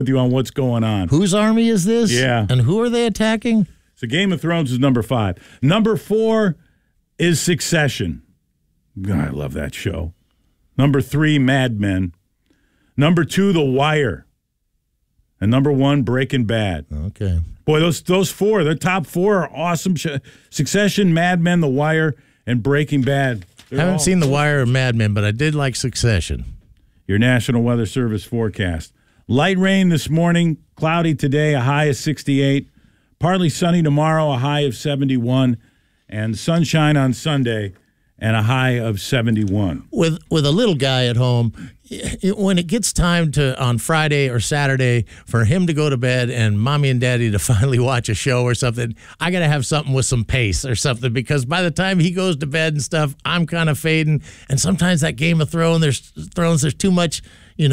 with you on what's going on. Whose army is this? Yeah. And who are they attacking? So Game of Thrones is number 5. Number 4 is Succession. God, I love that show. Number 3, Mad Men. Number 2, The Wire. And number 1, Breaking Bad. Okay. Boy, those 4, the top 4 are awesome. Succession, Mad Men, The Wire, and Breaking Bad. I haven't seen The Wire or Mad Men, but I did like Succession. Your National Weather Service forecast. Light rain this morning, cloudy today, a high of 68. Partly sunny tomorrow, a high of 71. And sunshine on Sunday, and a high of 71. With a little guy at home, when it gets time to on Friday or Saturday for him to go to bed and mommy and daddy to finally watch a show or something, I got to have something with some pace or something, because by the time he goes to bed and stuff, I'm kind of fading. And sometimes that Game of Thrones, there's too much,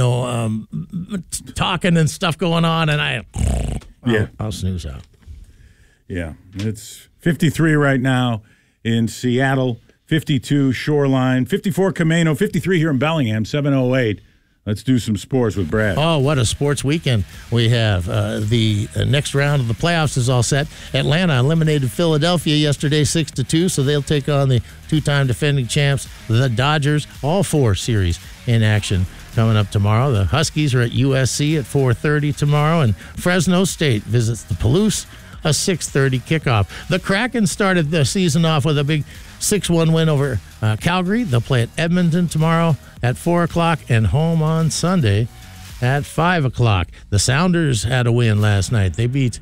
talking and stuff going on, and I'll snooze out. Yeah, it's 53 right now in Seattle, 52 Shoreline, 54 Camano, 53 here in Bellingham, 708. Let's do some sports with Brad. Oh, what a sports weekend we have. The next round of the playoffs is all set. Atlanta eliminated Philadelphia yesterday 6-2, so they'll take on the two-time defending champs, the Dodgers. All 4 series in action coming up tomorrow. The Huskies are at USC at 4:30 tomorrow, and Fresno State visits the Palouse, a 6:30 kickoff. The Kraken started the season off with a big 6-1 win over Calgary. They'll play at Edmonton tomorrow at 4 o'clock and home on Sunday at 5 o'clock. The Sounders had a win last night. They beat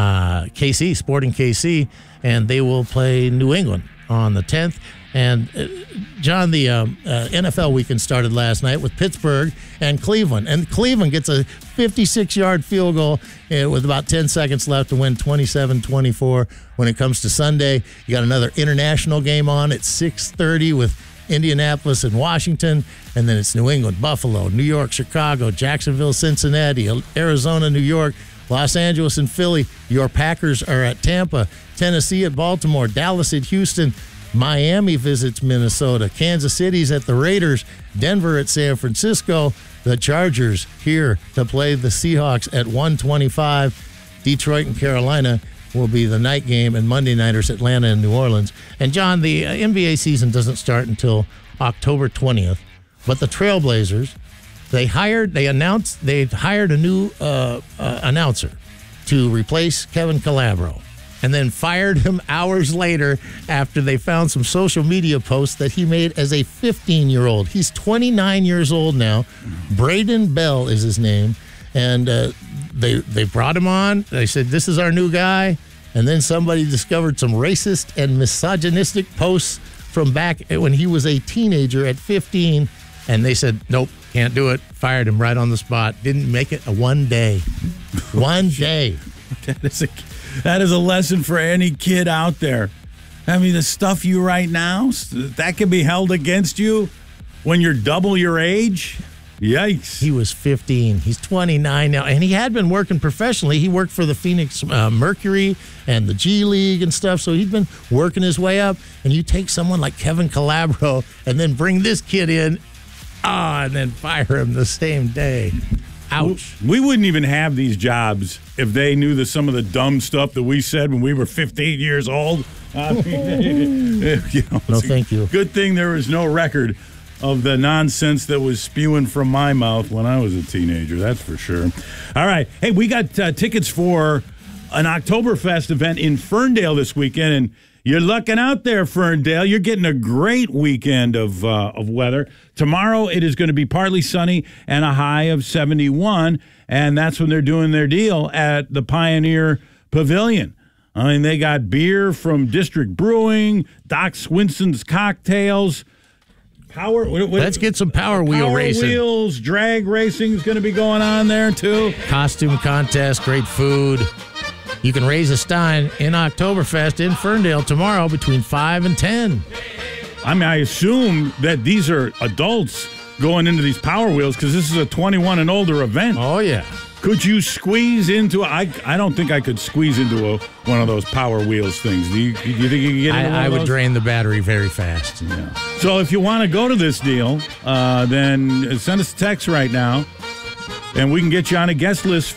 KC, Sporting KC, and they will play New England on the 10th. And, John, the NFL weekend started last night with Pittsburgh and Cleveland. And Cleveland gets a 56-yard field goal with about 10 seconds left to win 27-24. When it comes to Sunday, you got another international game on at 6:30 with Indianapolis and Washington. And then it's New England, Buffalo, New York, Chicago, Jacksonville, Cincinnati, Arizona, New York, Los Angeles, and Philly. Your Packers are at Tampa, Tennessee at Baltimore, Dallas at Houston, Miami visits Minnesota. Kansas City's at the Raiders. Denver at San Francisco. The Chargers here to play the Seahawks at 1:25. Detroit and Carolina will be the night game, and Monday nighters Atlanta and New Orleans. And, John, the NBA season doesn't start until October 20th. But the Trailblazers, they announced they've hired a new announcer to replace Kevin Calabro, and then fired him hours later after they found some social media posts that he made as a 15-year-old. He's 29 years old now. Braden Bell is his name. And they brought him on. They said, this is our new guy. And then somebody discovered some racist and misogynistic posts from back when he was a teenager at 15. And they said, nope, can't do it. Fired him right on the spot. Didn't make it one day. One day. That is a lesson for any kid out there. I mean, the stuff you write now, that can be held against you when you're double your age. Yikes. He was 15. He's 29 now, and he had been working professionally. He worked for the Phoenix Mercury and the G League and stuff, so he'd been working his way up. And you take someone like Kevin Calabro and then bring this kid in, and then fire him the same day. Ouch. We wouldn't even have these jobs if they knew some of the dumb stuff that we said when we were 15 years old. I mean, no, thank you. Good thing there was no record of the nonsense that was spewing from my mouth when I was a teenager, that's for sure. All right. Hey, we got tickets for an Oktoberfest event in Ferndale this weekend, and you're lucking out there, Ferndale. You're getting a great weekend of weather. Tomorrow it is going to be partly sunny and a high of 71, and that's when they're doing their deal at the Pioneer Pavilion. I mean, they got beer from District Brewing, Doc Swinson's Cocktails, Let's get some Power Wheel racing. Power Wheels, drag racing is going to be going on there, too. Costume contest, great food. You can raise a stein in Oktoberfest in Ferndale tomorrow between 5 and 10. I mean, I assume that these are adults going into these Power Wheels because this is a 21 and older event. Oh, yeah. Could you squeeze into I don't think I could squeeze into one of those Power Wheels things. Do you think you could get into I would drain the battery very fast. Yeah. So if you want to go to this deal, then send us a text right now and we can get you on a guest list